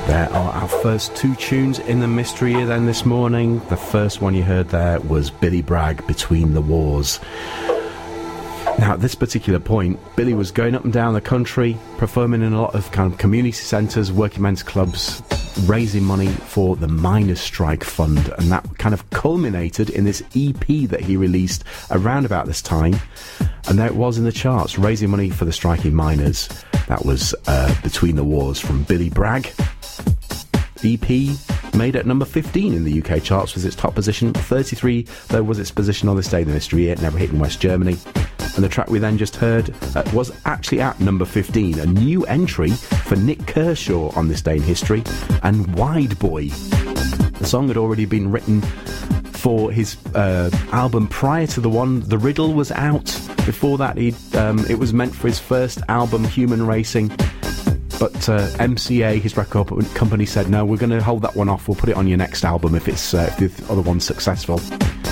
There are our first two tunes in the Mystery Year then this morning. The first one you heard there was Billy Bragg, Between the Wars. Now, at this particular point, Billy was going up and down the country, performing in a lot of kind of community centres, working men's clubs, raising money for the Miners' Strike Fund, and that kind of culminated in this EP that he released around about this time, and there it was in the charts, raising money for the striking miners. That was Between the Wars from Billy Bragg. EP made at number 15 in the UK charts, was its top position. 33 though was its position on this day in the Mystery Year, never hit in West Germany. And the track we then just heard was actually at number 15, a new entry for Nik Kershaw on this day in history, and Wide Boy. The song had already been written for his album prior to the one. The Riddle was out. Before that, it was meant for his first album, Human Racing. But MCA, his record company, said, no, we're going to hold that one off. We'll put it on your next album if the other one's successful.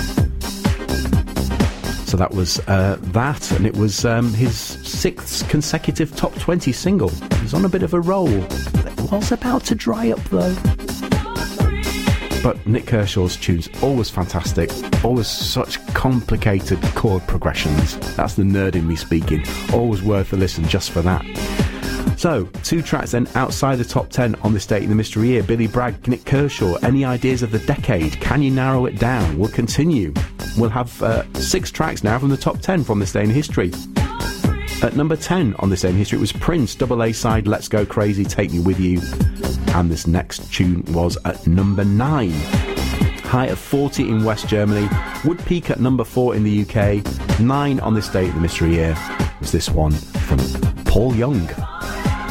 So that was that, and it was his 6th consecutive top 20 single. He was on a bit of a roll. It was about to dry up, though. But Nik Kershaw's tunes, always fantastic, always such complicated chord progressions. That's the nerd in me speaking. Always worth a listen just for that. So, 2 tracks then outside the top 10 on this date in the Mystery Year. Billy Bragg, Nik Kershaw, any ideas of the decade? Can you narrow it down? We'll continue. We'll have 6 tracks now from the top 10 from this day in history. At number 10 on this day in history, it was Prince, double A side, Let's Go Crazy, Take Me With You. And this next tune was at number 9. High of 40 in West Germany, would peak at number 4 in the UK. 9 on this date in the Mystery Year was this one from Paul Young.